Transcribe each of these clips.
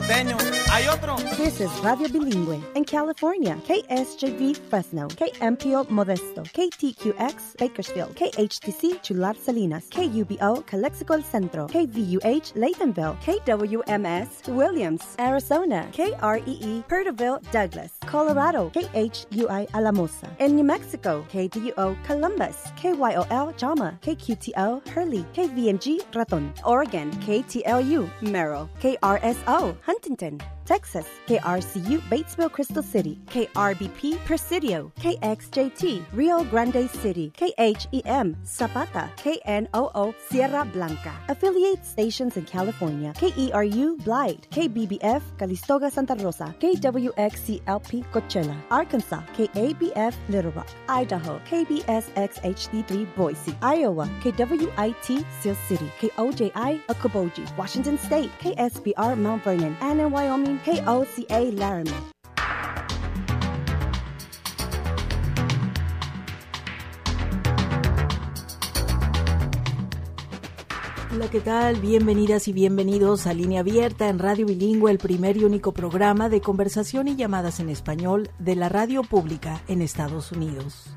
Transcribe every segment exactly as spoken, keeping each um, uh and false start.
norteño. Hay otro. This is Radio Bilingüe in California. K S J V Fresno, K M P O Modesto, K T Q X Bakersfield, K H T C Chular Salinas, K U B O Calexico El Centro, K V U H Laytonville, K W M S Williams, Arizona, K R E E Perterville Douglas, Colorado, K H U I Alamosa. In New Mexico, K D U O Columbus, K Y O L Jama, K Q T O Hurley, K V N G Raton. Oregon, K T L U Merrill, K R S O Huntington. Texas, K R C U Batesville Crystal City, K R B P Presidio, K X J T Rio Grande City, K H E M Zapata, K N O O Sierra Blanca. Affiliate stations in California, K E R U Blythe, K B B F Calistoga Santa Rosa, K W X C L P Coachella, Arkansas, K A B F Little Rock, Idaho, K B S X H D three Boise, Iowa, K W I T Sioux City, K O J I Okoboji, Washington State, K S B R Mount Vernon, and in Wyoming, K O C A Laramie. Hola, ¿qué tal? Bienvenidas y bienvenidos a Línea Abierta en Radio Bilingüe, el primer y único programa de conversación y llamadas en español de la radio pública en Estados Unidos.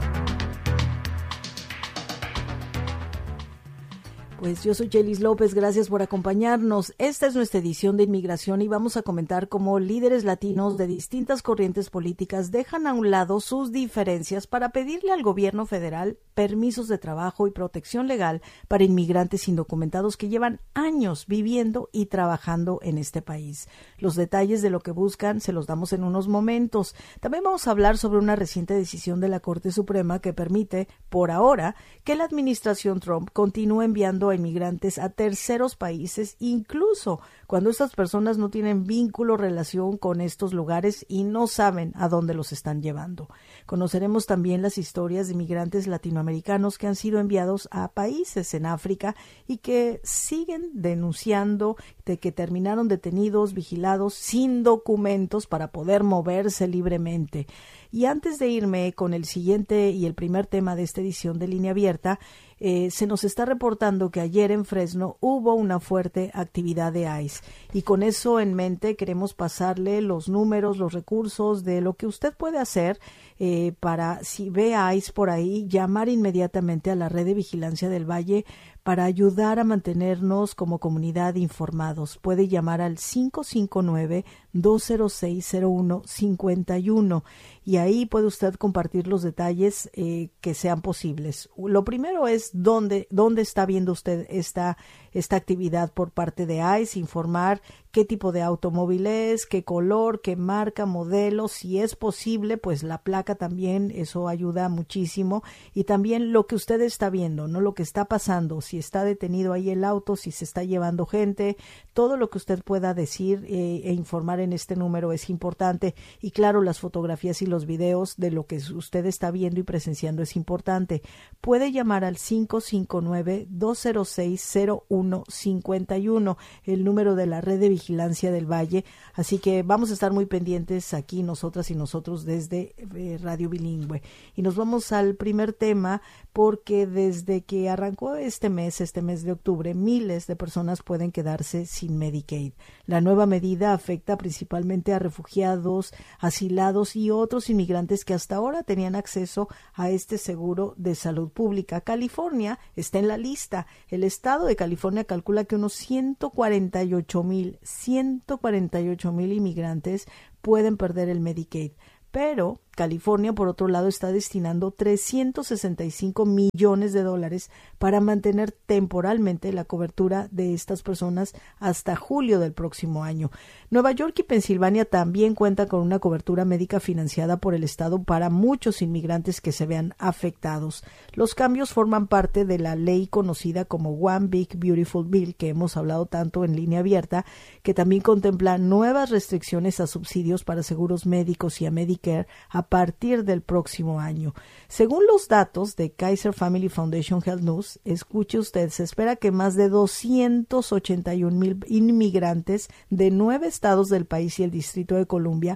Pues yo soy Chelis López, gracias por acompañarnos. Esta es nuestra edición de inmigración y vamos a comentar cómo líderes latinos de distintas corrientes políticas dejan a un lado sus diferencias para pedirle al gobierno federal permisos de trabajo y protección legal para inmigrantes indocumentados que llevan años viviendo y trabajando en este país. Los detalles de lo que buscan se los damos en unos momentos. También vamos a hablar sobre una reciente decisión de la Corte Suprema que permite, por ahora, que la administración Trump continúe enviando a inmigrantes a terceros países, incluso cuando estas personas no tienen vínculo o relación con estos lugares y no saben a dónde los están llevando. Conoceremos también las historias de inmigrantes latinoamericanos que han sido enviados a países en África y que siguen denunciando de que terminaron detenidos, vigilados, sin documentos para poder moverse libremente. Y antes de irme con el siguiente y el primer tema de esta edición de Línea Abierta, eh, se nos está reportando que ayer en Fresno hubo una fuerte actividad de ICE. Y con eso en mente queremos pasarle los números, los recursos de lo que usted puede hacer eh, para, si ve a ICE por ahí, llamar inmediatamente a la red de vigilancia del Valle para ayudar a mantenernos como comunidad informados. Puede llamar al cinco cinco nueve, dos cero seis, cero uno cinco uno y ahí puede usted compartir los detalles eh, que sean posibles. Lo primero es dónde, dónde está viendo usted esta, esta actividad por parte de ICE, informar qué tipo de automóvil es, qué color, qué marca, modelo, si es posible, pues la placa también, eso ayuda muchísimo, y también lo que usted está viendo, no lo que está pasando, si está detenido ahí el auto, si se está llevando gente, todo lo que usted pueda decir eh, e informar en este número es importante, y claro, las fotografías y los videos de lo que usted está viendo y presenciando es importante. Puede llamar al cinco cinco nueve, dos cero seis, cero uno cinco uno, el número de la red de vigilancia del Valle, así que vamos a estar muy pendientes aquí nosotras y nosotros desde eh, Radio Bilingüe. Y nos vamos al primer tema, porque desde que arrancó este mes, este mes de octubre, miles de personas pueden quedarse sin Medicaid. La nueva medida afecta principalmente a refugiados, asilados y otros inmigrantes que hasta ahora tenían acceso a este seguro de salud pública. California está en la lista. El estado de California calcula que unos ciento cuarenta y ocho mil inmigrantes pueden perder el Medicaid. Pero California, por otro lado, está destinando trescientos sesenta y cinco millones de dólares para mantener temporalmente la cobertura de estas personas hasta julio del próximo año. Nueva York y Pensilvania también cuentan con una cobertura médica financiada por el Estado para muchos inmigrantes que se vean afectados. Los cambios forman parte de la ley conocida como One Big Beautiful Bill, que hemos hablado tanto en Línea Abierta, que también contempla nuevas restricciones a subsidios para seguros médicos y a Medicare a partir del próximo año. Según los datos de Kaiser Family Foundation Health News, escuche usted, se espera que más de doscientos ochenta y un mil inmigrantes de nueve estados del país y el Distrito de Columbia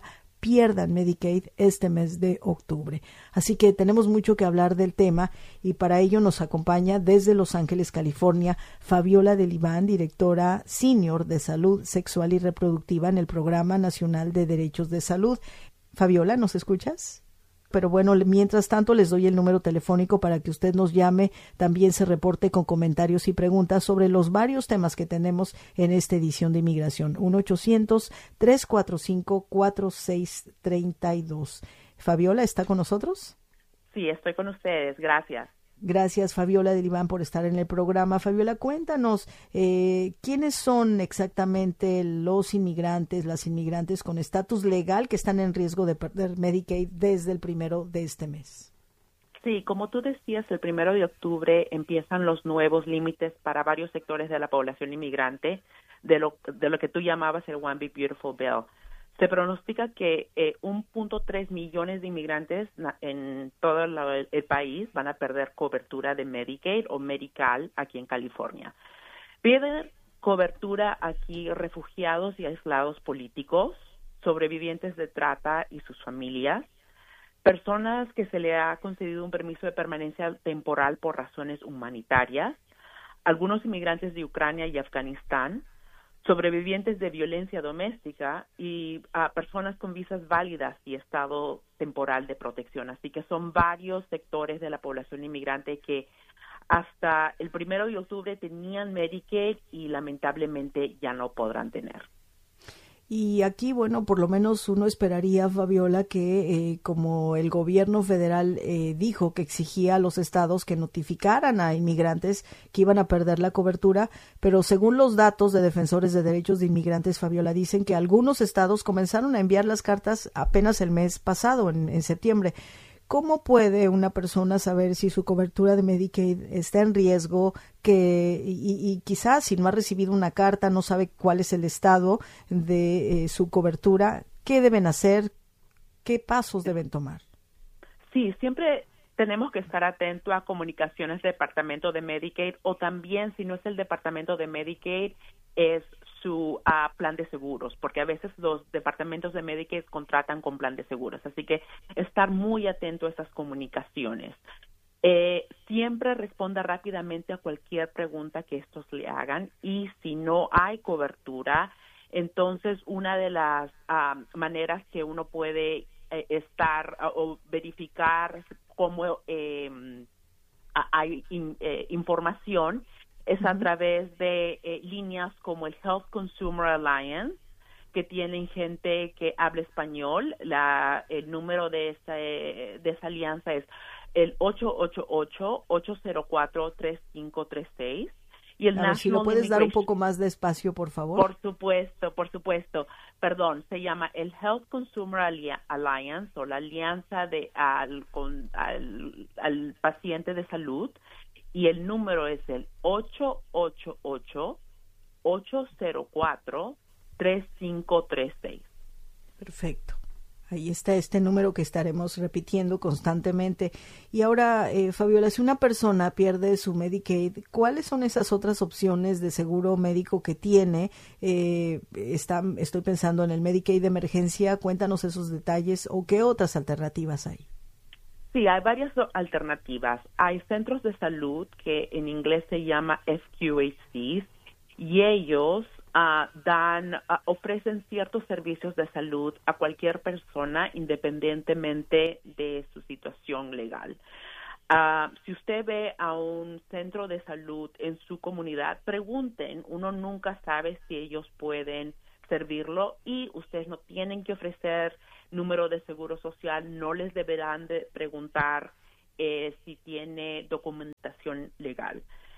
pierdan Medicaid este mes de octubre. Así que tenemos mucho que hablar del tema y para ello nos acompaña desde Los Ángeles, California, Fabiola Delibán, directora senior de Salud Sexual y Reproductiva en el Programa Nacional de Derechos de Salud. Fabiola, ¿nos escuchas? Pero bueno, mientras tanto les doy el número telefónico para que usted nos llame, también se reporte con comentarios y preguntas sobre los varios temas que tenemos en esta edición de Inmigración. uno ochocientos, tres cuatro cinco, cuatro seis tres dos. Fabiola, ¿está con nosotros? Sí, estoy con ustedes, gracias. Gracias, Fabiola Delibán, por estar en el programa. Fabiola, cuéntanos, eh, ¿quiénes son exactamente los inmigrantes, las inmigrantes con estatus legal que están en riesgo de perder Medicaid desde el primero de este mes? Sí, como tú decías, el primero de octubre empiezan los nuevos límites para varios sectores de la población inmigrante de lo, de lo que tú llamabas el One Big Beautiful Bill. Se pronostica que eh, uno punto tres millones de inmigrantes en todo la, el país van a perder cobertura de Medicaid o Medi-Cal aquí en California. Pierden cobertura aquí refugiados y aislados políticos, sobrevivientes de trata y sus familias, personas que se le ha concedido un permiso de permanencia temporal por razones humanitarias, algunos inmigrantes de Ucrania y Afganistán, sobrevivientes de violencia doméstica y a personas con visas válidas y estado temporal de protección. Así que son varios sectores de la población inmigrante que hasta el primero de octubre tenían Medicaid y lamentablemente ya no podrán tener. Y aquí, bueno, por lo menos uno esperaría, Fabiola, que eh, como el gobierno federal eh, dijo que exigía a los estados que notificaran a inmigrantes que iban a perder la cobertura, pero según los datos de defensores de derechos de inmigrantes, Fabiola, dicen que algunos estados comenzaron a enviar las cartas apenas el mes pasado, en, en septiembre. ¿Cómo puede una persona saber si su cobertura de Medicaid está en riesgo que y, y quizás si no ha recibido una carta, no sabe cuál es el estado de eh, su cobertura? ¿Qué deben hacer? ¿Qué pasos deben tomar? Sí, siempre tenemos que estar atentos a comunicaciones del Departamento de Medicaid o también, si no es el Departamento de Medicaid, es su uh, plan de seguros, porque a veces los departamentos de Medicaid contratan con plan de seguros. Así que estar muy atento a esas comunicaciones. Eh, siempre responda rápidamente a cualquier pregunta que estos le hagan y si no hay cobertura, entonces una de las uh, maneras que uno puede eh, estar uh, o verificar cómo eh, hay in, eh, información es a través de eh, líneas como el Health Consumer Alliance, que tienen gente que habla español. La, el número de esa, de esa alianza es el ocho ocho ocho, ocho cero cuatro, tres cinco tres seis. Y el a ver, si lo puedes dar un poco más despacio, por favor. Por supuesto, por supuesto. Perdón, se llama el Health Consumer Alliance o la alianza de al, con, al, al paciente de salud. Y el número es el ocho ocho ocho, ocho cero cuatro, tres cinco tres seis. Perfecto. Ahí está este número que estaremos repitiendo constantemente. Y ahora, eh, Fabiola, si una persona pierde su Medicaid, ¿cuáles son esas otras opciones de seguro médico que tiene? Eh, está, estoy pensando en el Medicaid de emergencia. Cuéntanos esos detalles o qué otras alternativas hay. Sí, hay varias alternativas. Hay centros de salud que en inglés se llama F Q H Cs y ellos uh, dan, uh, ofrecen ciertos servicios de salud a cualquier persona independientemente de su situación legal. Uh, si usted ve a un centro de salud en su comunidad, pregunten. Uno nunca sabe si ellos pueden servirlo y ustedes no tienen que ofrecer número de seguro social, no les deberán de preguntar eh, si tiene documentación legal.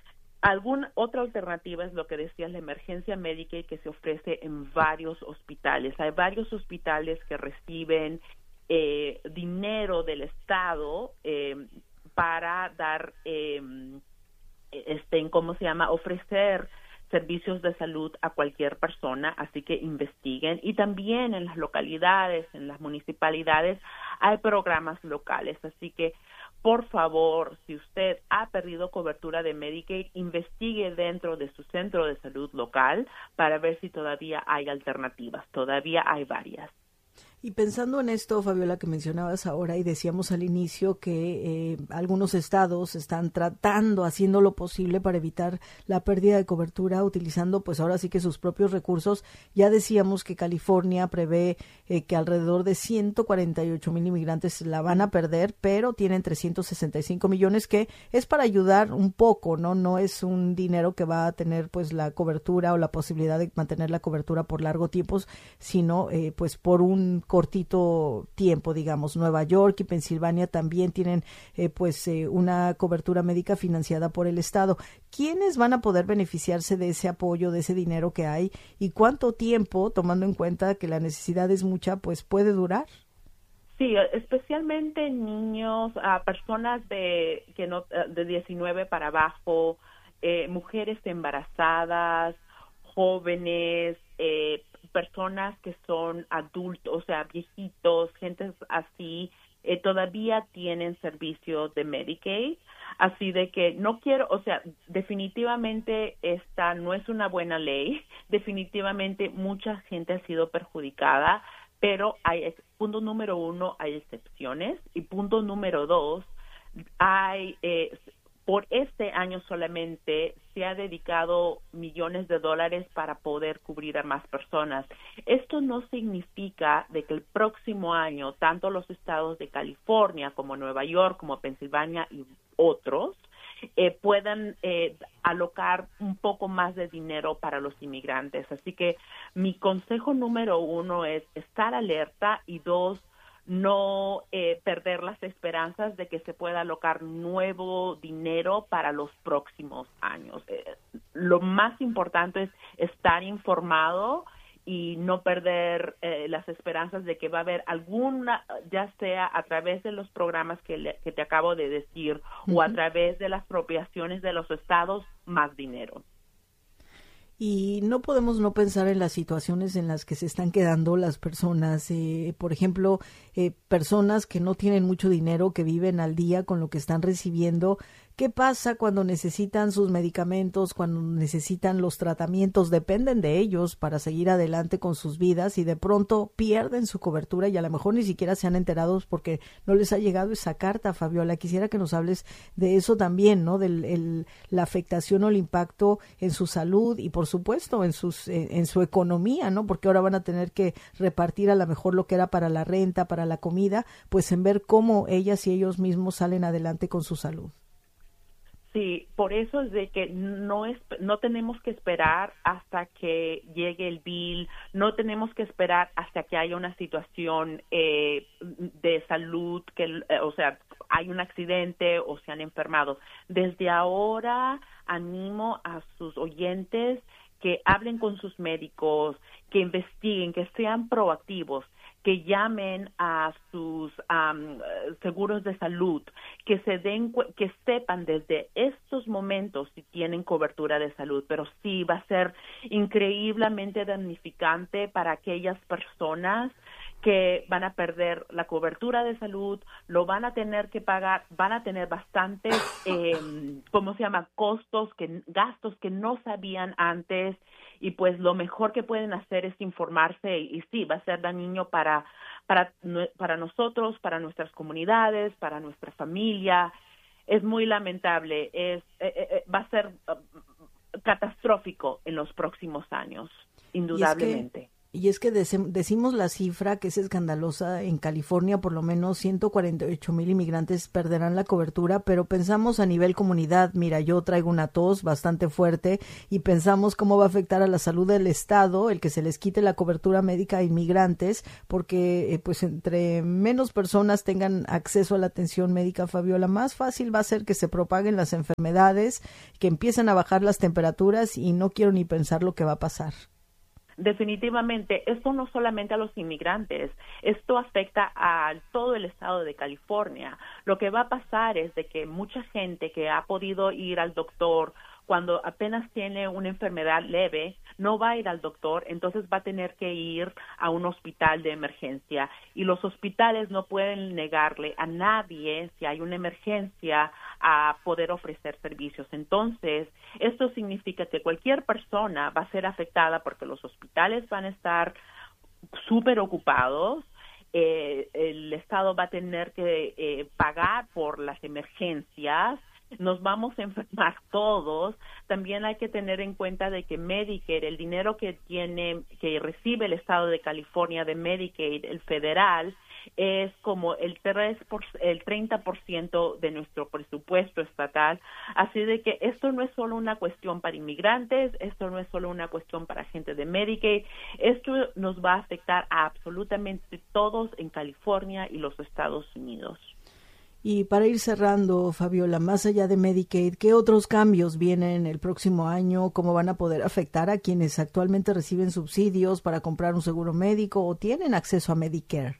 Alguna otra alternativa es lo que decías, la emergencia médica que se ofrece en varios hospitales. Hay varios hospitales que reciben eh, dinero del Estado eh, para dar, eh, este, ¿cómo se llama?, ofrecer servicios de salud a cualquier persona, así que investiguen. Y también en las localidades, en las municipalidades, hay programas locales, así que por favor, si usted ha perdido cobertura de Medicaid, investigue dentro de su centro de salud local para ver si todavía hay alternativas. Todavía hay varias. Y pensando en esto, Fabiola, que mencionabas ahora y decíamos al inicio que eh, algunos estados están tratando, haciendo lo posible para evitar la pérdida de cobertura, utilizando pues ahora sí que sus propios recursos. Ya decíamos que California prevé eh, que alrededor de ciento cuarenta y ocho mil inmigrantes la van a perder, pero tienen trescientos sesenta y cinco millones, que es para ayudar un poco, ¿no? No es un dinero que va a tener pues la cobertura o la posibilidad de mantener la cobertura por largo tiempo, sino eh, pues por un cortito tiempo, digamos. Nueva York y Pensilvania también tienen eh, pues eh, una cobertura médica financiada por el Estado. ¿Quiénes van a poder beneficiarse de ese apoyo, de ese dinero que hay? ¿Y cuánto tiempo, tomando en cuenta que la necesidad es mucha, pues puede durar? Sí, especialmente niños, uh, personas de que no de diecinueve para abajo, eh, mujeres embarazadas, jóvenes, eh, personas que son adultos, o sea, viejitos, gente así, eh, todavía tienen servicio de Medicaid. Así de que no quiero, o sea, definitivamente esta no es una buena ley, definitivamente mucha gente ha sido perjudicada, pero hay, punto número uno, hay excepciones, y punto número dos, hay, eh, por este año solamente se ha dedicado millones de dólares para poder cubrir a más personas. Esto no significa de que el próximo año, tanto los estados de California como Nueva York, como Pensilvania y otros, eh, puedan eh, alocar un poco más de dinero para los inmigrantes. Así que mi consejo número uno es estar alerta, y dos, no eh, perder las esperanzas de que se pueda alocar nuevo dinero para los próximos años. Eh, lo más importante es estar informado y no perder eh, las esperanzas de que va a haber alguna, ya sea a través de los programas que, le, que te acabo de decir, uh-huh, o a través de las apropiaciones de los estados, más dinero. Y no podemos no pensar en las situaciones en las que se están quedando las personas, eh, por ejemplo, eh, personas que no tienen mucho dinero, que viven al día con lo que están recibiendo. ¿Qué pasa cuando necesitan sus medicamentos, cuando necesitan los tratamientos? Dependen de ellos para seguir adelante con sus vidas, y de pronto pierden su cobertura y a lo mejor ni siquiera se han enterado porque no les ha llegado esa carta. Fabiola, quisiera que nos hables de eso también, ¿no? De la afectación o el impacto en su salud y, por supuesto, en, sus, en, en su economía, ¿no? Porque ahora van a tener que repartir a lo mejor lo que era para la renta, para la comida, pues en ver cómo ellas y ellos mismos salen adelante con su salud. Sí, por eso es de que no es, no tenemos que esperar hasta que llegue el bill, no tenemos que esperar hasta que haya una situación eh, de salud, que, eh, o sea, hay un accidente o se han enfermado. Desde ahora animo a sus oyentes que hablen con sus médicos, que investiguen, que sean proactivos, que llamen a sus um, seguros de salud, que se den, que sepan desde estos momentos si tienen cobertura de salud. Pero sí, va a ser increíblemente damnificante para aquellas personas que van a perder la cobertura de salud, lo van a tener que pagar, van a tener bastantes, eh, ¿cómo se llama?, costos, que gastos que no sabían antes, y pues lo mejor que pueden hacer es informarse, y, y sí, va a ser dañino para, para, para nosotros, para nuestras comunidades, para nuestra familia. Es muy lamentable, es eh, eh, va a ser uh, catastrófico en los próximos años, indudablemente. Y es que decimos la cifra que es escandalosa. En California por lo menos ciento cuarenta y ocho mil inmigrantes perderán la cobertura, pero pensamos a nivel comunidad. Mira, yo traigo una tos bastante fuerte y pensamos cómo va a afectar a la salud del Estado el que se les quite la cobertura médica a inmigrantes, porque eh, pues entre menos personas tengan acceso a la atención médica, Fabiola, más fácil va a ser que se propaguen las enfermedades, que empiecen a bajar las temperaturas, y no quiero ni pensar lo que va a pasar. Definitivamente, esto no solamente a los inmigrantes, esto afecta a todo el estado de California. Lo que va a pasar es de que mucha gente que ha podido ir al doctor cuando apenas tiene una enfermedad leve, no va a ir al doctor, entonces va a tener que ir a un hospital de emergencia, y los hospitales no pueden negarle a nadie, si hay una emergencia, a poder ofrecer servicios. Entonces, esto significa que cualquier persona va a ser afectada porque los hospitales van a estar súper ocupados, eh, el Estado va a tener que eh, pagar por las emergencias, nos vamos a enfermar todos. También hay que tener en cuenta de que Medicare, el dinero que tiene, que recibe el Estado de California de Medicaid, el federal, es como el tres por, el treinta por ciento de nuestro presupuesto estatal. Así de que esto no es solo una cuestión para inmigrantes, esto no es solo una cuestión para gente de Medicaid, esto nos va a afectar a absolutamente todos en California y los Estados Unidos. Y para ir cerrando, Fabiola, más allá de Medicaid, ¿qué otros cambios vienen el próximo año? ¿Cómo van a poder afectar a quienes actualmente reciben subsidios para comprar un seguro médico o tienen acceso a Medicare?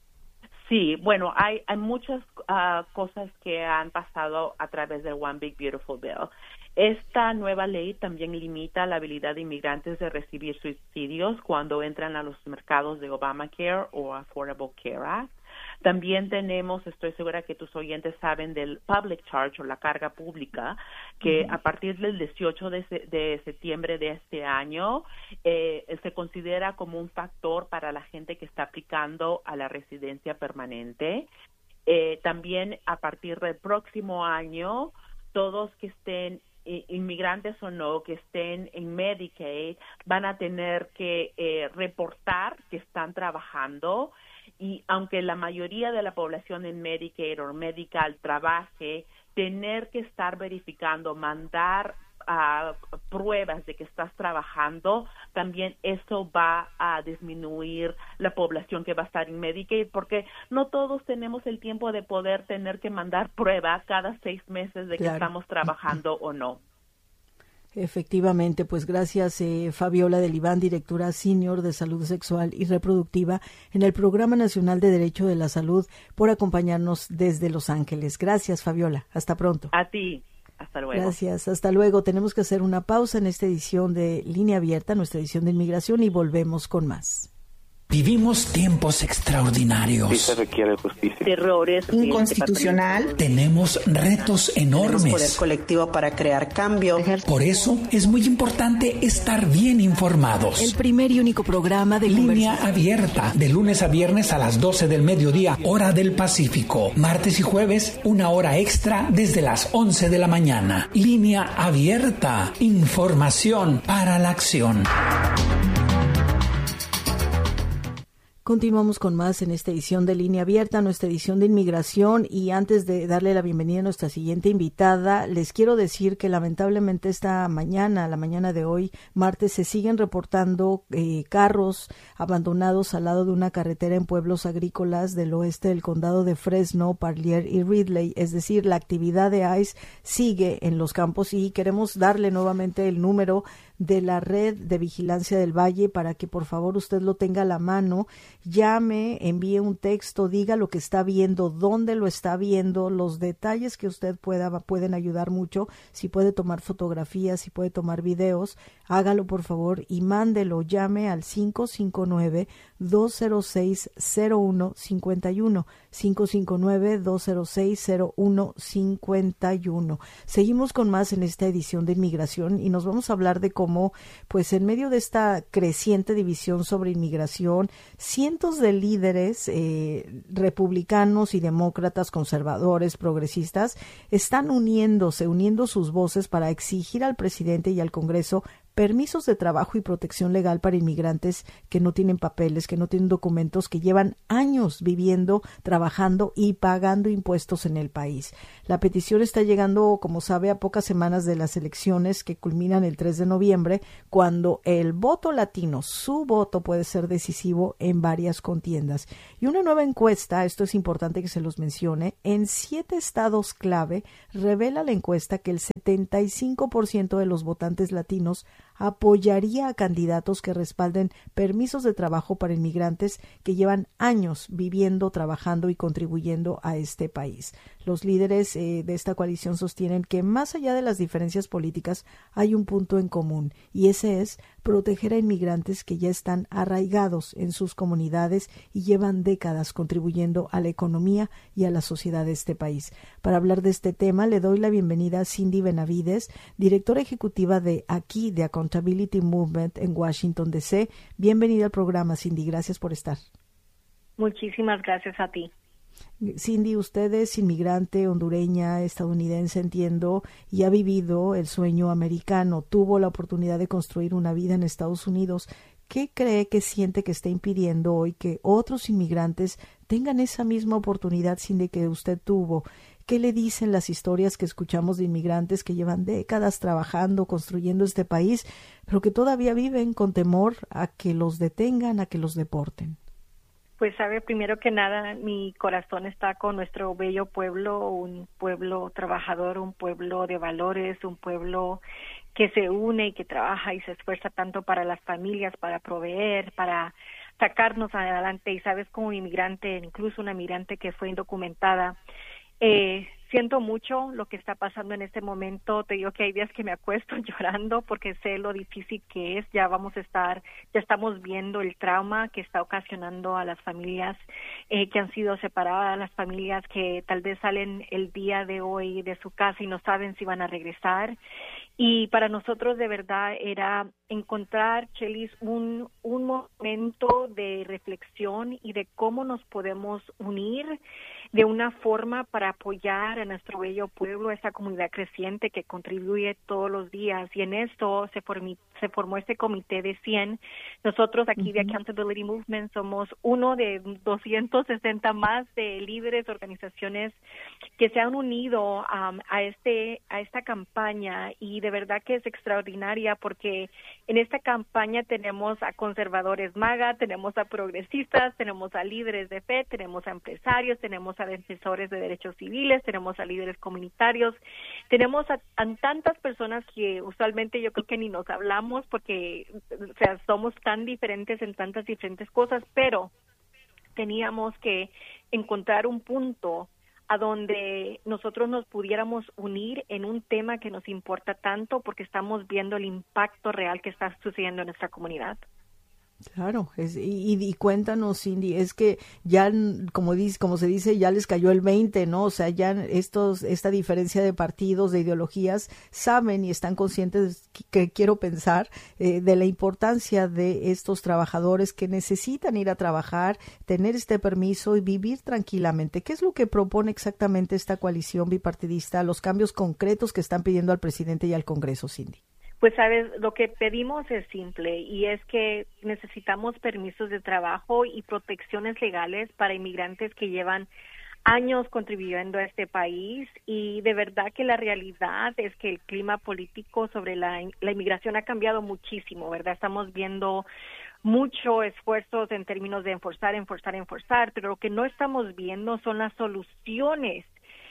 Sí, bueno, hay, hay muchas uh, cosas que han pasado a través del One Big Beautiful Bill. Esta nueva ley también limita la habilidad de inmigrantes de recibir subsidios cuando entran a los mercados de Obamacare o Affordable Care Act. También tenemos, estoy segura que tus oyentes saben, del public charge o la carga pública, que uh-huh. a partir del dieciocho de, se, de septiembre de este año eh, se considera como un factor para la gente que está aplicando a la residencia permanente. Eh, también a partir del próximo año, todos que estén inmigrantes o no, que estén en Medicaid, van a tener que eh, reportar que están trabajando. Y aunque la mayoría de la población en Medicaid o Medical trabaje, tener que estar verificando, mandar uh, pruebas de que estás trabajando, también eso va a disminuir la población que va a estar en Medicaid, porque no todos tenemos el tiempo de poder tener que mandar pruebas cada seis meses de que claro. estamos trabajando o no. Efectivamente, pues gracias eh, Fabiola del Iván, directora senior de Salud Sexual y Reproductiva en el Programa Nacional de Derecho de la Salud, por acompañarnos desde Los Ángeles. Gracias, Fabiola. Hasta pronto. A ti. Hasta luego. Gracias. Hasta luego. Tenemos que hacer una pausa en esta edición de Línea Abierta, nuestra edición de inmigración, y volvemos con más. Vivimos tiempos extraordinarios. Sí se requiere justicia. Terrores. Inconstitucional. Tenemos retos enormes. Tenemos poder colectivo para crear cambio. Por eso es muy importante estar bien informados. El primer y único programa de Línea Abierta, de lunes a viernes a las doce del mediodía, hora del Pacífico. Martes y jueves, una hora extra desde las once de la mañana. Línea Abierta. Información para la acción. Continuamos con más en esta edición de Línea Abierta, nuestra edición de inmigración, y antes de darle la bienvenida a nuestra siguiente invitada, les quiero decir que lamentablemente esta mañana, la mañana de hoy, martes, se siguen reportando eh, carros abandonados al lado de una carretera en pueblos agrícolas del oeste del condado de Fresno, Parlier y Ridley. Es decir, la actividad de ICE sigue en los campos, y queremos darle nuevamente el número de la Red de Vigilancia del Valle para que por favor usted lo tenga a la mano. Llame, envíe un texto, diga lo que está viendo, dónde lo está viendo, los detalles que usted pueda, pueden ayudar mucho. Si puede tomar fotografías, si puede tomar videos, hágalo por favor y mándelo. Llame al cinco cinco nueve, dos cero seis, cero uno cinco uno, cinco cinco nueve, dos cero seis, cero uno cinco uno. Seguimos con más en esta edición de Inmigración, y nos vamos a hablar de cómo, pues en medio de esta creciente división sobre inmigración, cientos de líderes eh, republicanos y demócratas, conservadores, progresistas, están uniéndose, uniendo sus voces para exigir al presidente y al Congreso permisos de trabajo y protección legal para inmigrantes que no tienen papeles, que no tienen documentos, que llevan años viviendo, trabajando y pagando impuestos en el país. La petición está llegando, como sabe, a pocas semanas de las elecciones que culminan el tres de noviembre, cuando el voto latino, su voto, puede ser decisivo en varias contiendas. Y una nueva encuesta, esto es importante que se los mencione, en siete estados clave, revela la encuesta que el setenta y cinco por ciento de los votantes latinos apoyaría a candidatos que respalden permisos de trabajo para inmigrantes que llevan años viviendo, trabajando y contribuyendo a este país. Los líderes eh, de esta coalición sostienen que más allá de las diferencias políticas hay un punto en común, y ese es proteger a inmigrantes que ya están arraigados en sus comunidades y llevan décadas contribuyendo a la economía y a la sociedad de este país. Para hablar de este tema, le doy la bienvenida a Cindy Benavides, directora ejecutiva de aquí, de Accountability Movement en Washington, D C. Bienvenida al programa, Cindy. Gracias por estar. Muchísimas gracias a ti. Cindy, usted es inmigrante hondureña, estadounidense, entiendo, y ha vivido el sueño americano, tuvo la oportunidad de construir una vida en Estados Unidos. ¿Qué cree que siente que está impidiendo hoy que otros inmigrantes tengan esa misma oportunidad, Cindy, que usted tuvo? ¿Qué le dicen las historias que escuchamos de inmigrantes que llevan décadas trabajando, construyendo este país, pero que todavía viven con temor a que los detengan, a que los deporten? Pues sabe, primero que nada, mi corazón está con nuestro bello pueblo, un pueblo trabajador, un pueblo de valores, un pueblo que se une y que trabaja y se esfuerza tanto para las familias, para proveer, para sacarnos adelante. Y sabes, como inmigrante, incluso una inmigrante que fue indocumentada, eh, siento mucho lo que está pasando en este momento. Te digo que hay días que me acuesto llorando porque sé lo difícil que es. Ya vamos a estar, ya estamos viendo el trauma que está ocasionando a las familias eh, que han sido separadas, las familias que tal vez salen el día de hoy de su casa y no saben si van a regresar. Y para nosotros de verdad era encontrar, Chelis, un, un momento de reflexión y de cómo nos podemos unir de una forma para apoyar a nuestro bello pueblo, a esta comunidad creciente que contribuye todos los días. Y en esto se, formí, se formó este comité de cien. Nosotros aquí uh-huh. de Accountability Movement somos uno de doscientos sesenta más de líderes, organizaciones que se han unido um, a, este, a esta campaña, y de verdad que es extraordinaria porque en esta campaña tenemos a conservadores MAGA, tenemos a progresistas, tenemos a líderes de fe, tenemos a empresarios, tenemos a defensores de derechos civiles, tenemos a líderes comunitarios, tenemos a, a tantas personas que usualmente yo creo que ni nos hablamos porque, o sea, somos tan diferentes en tantas diferentes cosas, pero teníamos que encontrar un punto a donde nosotros nos pudiéramos unir en un tema que nos importa tanto porque estamos viendo el impacto real que está sucediendo en nuestra comunidad. Claro, es, y, y cuéntanos, Cindy, es que ya, como dice, como se dice, ya les cayó el veinte, ¿no? O sea, ya estos, esta diferencia de partidos, de ideologías, saben y están conscientes, que, que quiero pensar, eh, de la importancia de estos trabajadores que necesitan ir a trabajar, tener este permiso y vivir tranquilamente. ¿Qué es lo que propone exactamente esta coalición bipartidista, los cambios concretos que están pidiendo al presidente y al Congreso, Cindy? Pues, sabes, lo que pedimos es simple y es que necesitamos permisos de trabajo y protecciones legales para inmigrantes que llevan años contribuyendo a este país, y de verdad que la realidad es que el clima político sobre la, la inmigración ha cambiado muchísimo, ¿verdad? Estamos viendo mucho esfuerzos en términos de enforzar, enforzar, enforzar, pero lo que no estamos viendo son las soluciones.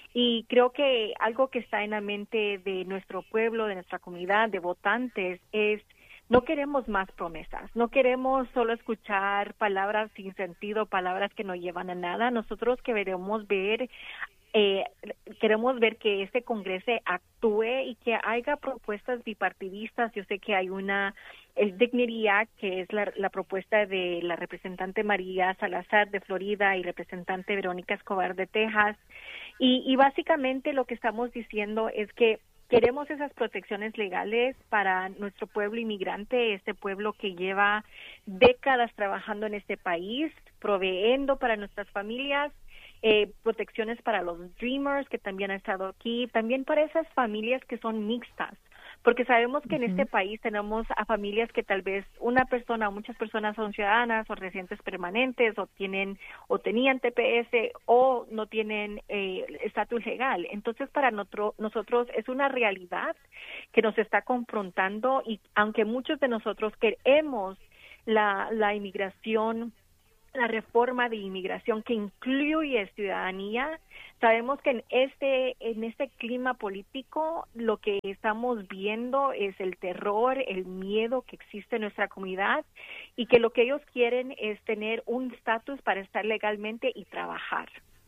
Y creo que algo que está en la mente de nuestro pueblo, de nuestra comunidad, de votantes, es no queremos más promesas, no queremos solo escuchar palabras sin sentido, palabras que no llevan a nada. Nosotros queremos ver, eh, queremos ver que este Congreso actúe y que haya propuestas bipartidistas. Yo sé que hay una, el Dignity Act, que es la, la propuesta de la representante María Salazar de Florida y representante Verónica Escobar de Texas. Y, y básicamente lo que estamos diciendo es que queremos esas protecciones legales para nuestro pueblo inmigrante, este pueblo que lleva décadas trabajando en este país, proveyendo para nuestras familias, eh, protecciones para los Dreamers que también han estado aquí, también para esas familias que son mixtas, porque sabemos que uh-huh. en este país tenemos a familias que tal vez una persona o muchas personas son ciudadanas o residentes permanentes o tienen o tenían T P S o no tienen estatus eh, legal. Entonces, para nosotros, nosotros es una realidad que nos está confrontando, y aunque muchos de nosotros queremos la, la inmigración, la reforma de inmigración que incluye ciudadanía, sabemos que en este en este clima político lo que estamos viendo es el terror, el miedo que existe en nuestra comunidad, y que lo que ellos quieren es tener un estatus para estar legalmente y trabajar.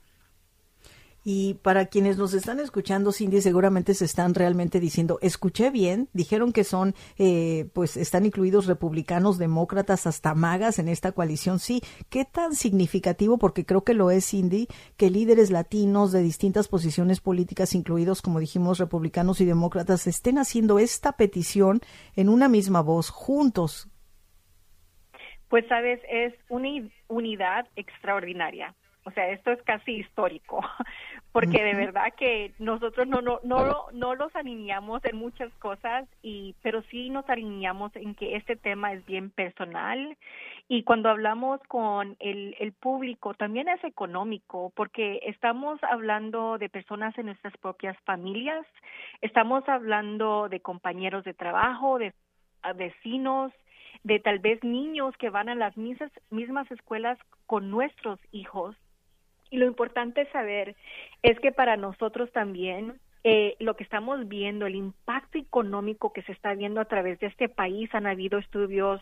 Y para quienes nos están escuchando, Cindy, seguramente se están realmente diciendo, escuché bien, dijeron que son, eh, pues están incluidos republicanos, demócratas, hasta magas en esta coalición. Sí, ¿qué tan significativo? Porque creo que lo es, Cindy, que líderes latinos de distintas posiciones políticas, incluidos, como dijimos, republicanos y demócratas, estén haciendo esta petición en una misma voz, juntos. Pues, sabes, es una unidad extraordinaria. O sea, esto es casi histórico, porque de verdad que nosotros no no no no los alineamos en muchas cosas, y pero sí nos alineamos en que este tema es bien personal, y cuando hablamos con el, el público también es económico, porque estamos hablando de personas en nuestras propias familias, estamos hablando de compañeros de trabajo, de vecinos, de tal vez niños que van a las mismas, mismas escuelas con nuestros hijos. Y lo importante saber es que para nosotros también eh, lo que estamos viendo, el impacto económico que se está viendo a través de este país, han habido estudios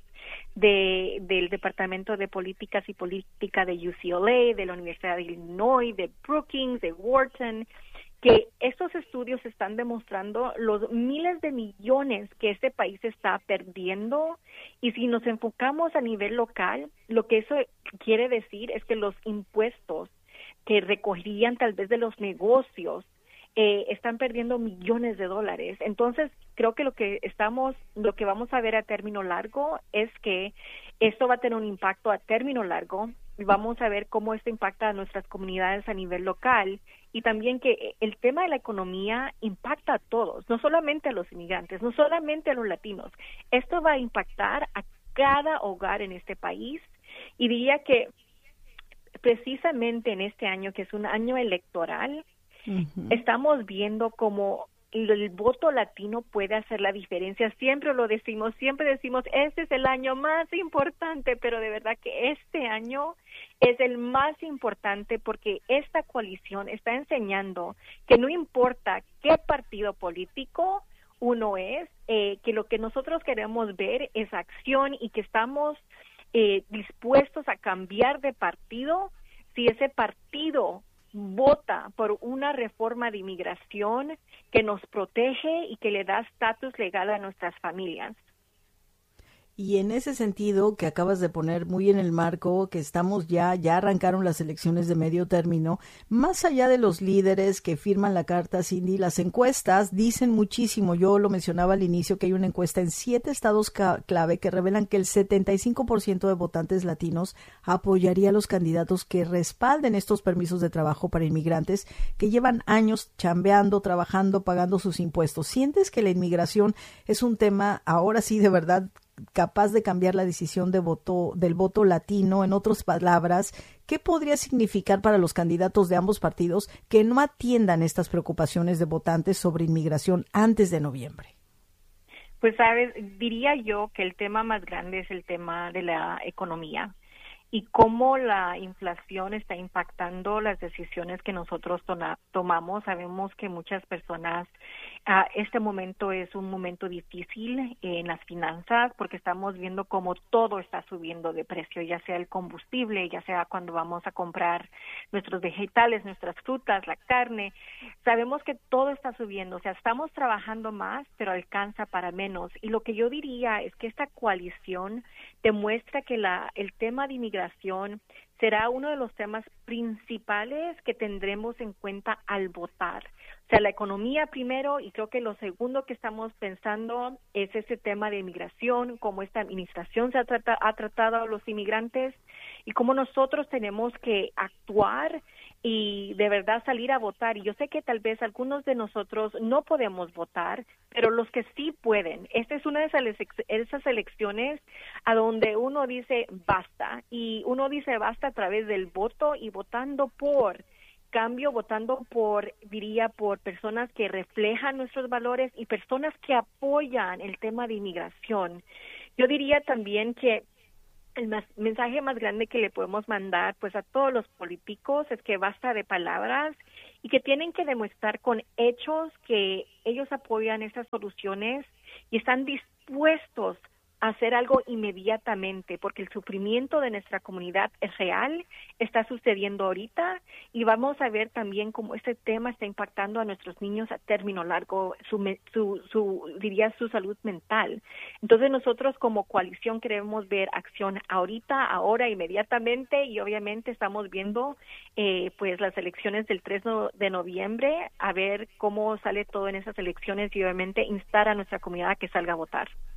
de del Departamento de Políticas y Política de U C L A, de la Universidad de Illinois, de Brookings, de Wharton, que estos estudios están demostrando los miles de millones que este país está perdiendo, y si nos enfocamos a nivel local, lo que eso quiere decir es que los impuestos que recogerían tal vez de los negocios eh, están perdiendo millones de dólares. Entonces, creo que lo que estamos, lo que vamos a ver a término largo es que esto va a tener un impacto a término largo, y vamos a ver cómo esto impacta a nuestras comunidades a nivel local, y también que el tema de la economía impacta a todos, no solamente a los inmigrantes, no solamente a los latinos. Esto va a impactar a cada hogar en este país, y diría que precisamente en este año, que es un año electoral, uh-huh. estamos viendo cómo el, el voto latino puede hacer la diferencia. Siempre lo decimos, siempre decimos, este es el año más importante, pero de verdad que este año es el más importante, porque esta coalición está enseñando que no importa qué partido político uno es, eh, que lo que nosotros queremos ver es acción, y que estamos Eh, dispuestos a cambiar de partido si ese partido vota por una reforma de inmigración que nos protege y que le da estatus legal a nuestras familias. Y en ese sentido que acabas de poner muy en el marco, que estamos ya, ya arrancaron las elecciones de medio término, más allá de los líderes que firman la carta, Cindy, las encuestas dicen muchísimo. Yo lo mencionaba al inicio, que hay una encuesta en siete estados ca- clave que revelan que el setenta y cinco por ciento de votantes latinos apoyaría a los candidatos que respalden estos permisos de trabajo para inmigrantes que llevan años chambeando, trabajando, pagando sus impuestos. ¿Sientes que la inmigración es un tema ahora sí de verdad capaz de cambiar la decisión de voto del voto latino? En otras palabras, ¿qué podría significar para los candidatos de ambos partidos que no atiendan estas preocupaciones de votantes sobre inmigración antes de noviembre? Pues, sabes, diría yo que el tema más grande es el tema de la economía y cómo la inflación está impactando las decisiones que nosotros tona, tomamos. Sabemos que muchas personas, uh, este momento es un momento difícil en las finanzas, porque estamos viendo cómo todo está subiendo de precio, ya sea el combustible, ya sea cuando vamos a comprar nuestros vegetales, nuestras frutas, la carne. Sabemos que todo está subiendo, o sea, estamos trabajando más, pero alcanza para menos. Y lo que yo diría es que esta coalición demuestra que la, el tema de inmigración será uno de los temas principales que tendremos en cuenta al votar. O sea, la economía primero, y creo que lo segundo que estamos pensando es ese tema de inmigración, cómo esta administración se ha, trata, ha tratado a los inmigrantes y cómo nosotros tenemos que actuar y de verdad salir a votar. Y yo sé que tal vez algunos de nosotros no podemos votar, pero los que sí pueden. Esta es una de esas, esas elecciones a donde uno dice basta, y uno dice basta a través del voto y votando por cambio, votando por, diría, por personas que reflejan nuestros valores y personas que apoyan el tema de inmigración. Yo diría también que el más, mensaje más grande que le podemos mandar pues a todos los políticos es que basta de palabras y que tienen que demostrar con hechos que ellos apoyan estas soluciones y están dispuestos a hacer algo inmediatamente, porque el sufrimiento de nuestra comunidad es real, está sucediendo ahorita, y vamos a ver también cómo este tema está impactando a nuestros niños a término largo, su, su, su diría su salud mental. Entonces nosotros como coalición queremos ver acción ahorita, ahora, inmediatamente, y obviamente estamos viendo eh, pues las elecciones del tres de noviembre, a ver cómo sale todo en esas elecciones y obviamente instar a nuestra comunidad a que salga a votar.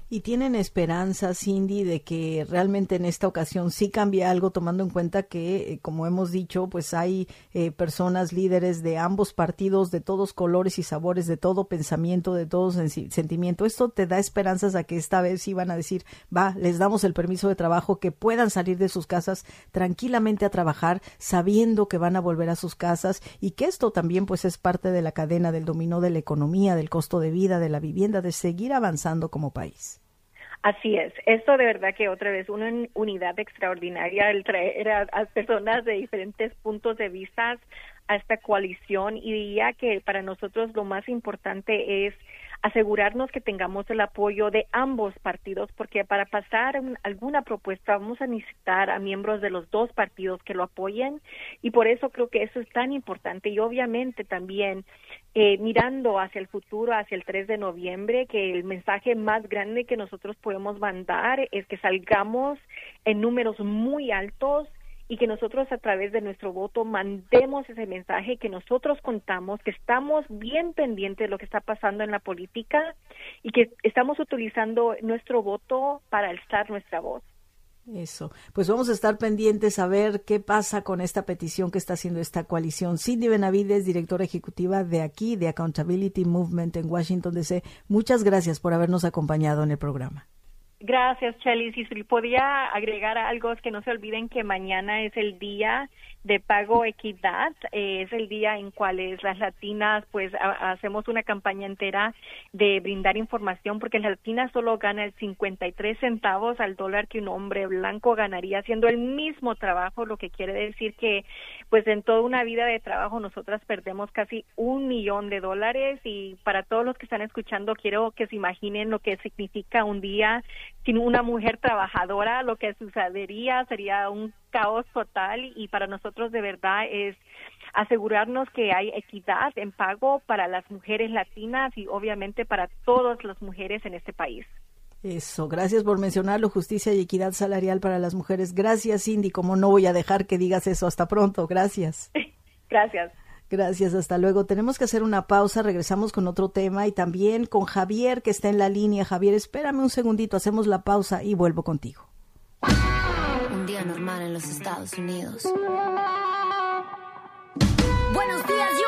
¿Y tienen esperanza, Cindy, de que realmente en esta ocasión sí cambie algo, tomando en cuenta que, como hemos dicho, pues hay eh, personas líderes de ambos partidos, de todos colores y sabores, de todo pensamiento, de todo sentimiento? ¿Esto te da esperanzas a que esta vez sí van a decir, va, les damos el permiso de trabajo, que puedan salir de sus casas tranquilamente a trabajar, sabiendo que van a volver a sus casas, y que esto también pues es parte de la cadena del dominó de la economía, del costo de vida, de la vivienda, de seguir avanzando como país? Así es, esto de verdad que otra vez una unidad extraordinaria, el traer a, a personas de diferentes puntos de vista a esta coalición, y diría que para nosotros lo más importante es asegurarnos que tengamos el apoyo de ambos partidos, porque para pasar un, alguna propuesta vamos a necesitar a miembros de los dos partidos que lo apoyen, y por eso creo que eso es tan importante. Y obviamente también eh, mirando hacia el futuro, hacia el tres de noviembre, que el mensaje más grande que nosotros podemos mandar es que salgamos en números muy altos, y que nosotros a través de nuestro voto mandemos ese mensaje, que nosotros contamos, que estamos bien pendientes de lo que está pasando en la política y que estamos utilizando nuestro voto para alzar nuestra voz. Eso, pues vamos a estar pendientes a ver qué pasa con esta petición que está haciendo esta coalición. Cindy Benavides, directora ejecutiva de aquí, de Accountability Movement en Washington, D C Muchas gracias por habernos acompañado en el programa. Gracias, Chelis. Y si podía agregar algo, es que no se olviden que mañana es el día de pago equidad, eh, es el día en cuales las latinas pues a, hacemos una campaña entera de brindar información, porque las latinas solo ganan el cincuenta y tres centavos al dólar que un hombre blanco ganaría haciendo el mismo trabajo, lo que quiere decir que pues en toda una vida de trabajo nosotras perdemos casi un millón de dólares. Y para todos los que están escuchando, quiero que se imaginen lo que significa un día sin una mujer trabajadora. Lo que sucedería sería un caos total, y para nosotros de verdad es asegurarnos que hay equidad en pago para las mujeres latinas y obviamente para todas las mujeres en este país. Eso, gracias por mencionarlo, justicia y equidad salarial para las mujeres. Gracias, Cindy, como no voy a dejar que digas eso. Hasta pronto, gracias. Gracias. Gracias, hasta luego. Tenemos que hacer una pausa, regresamos con otro tema y también con Javier, que está en la línea. Javier, espérame un segundito, hacemos la pausa y vuelvo contigo. Un día normal en los Estados Unidos. Buenos días.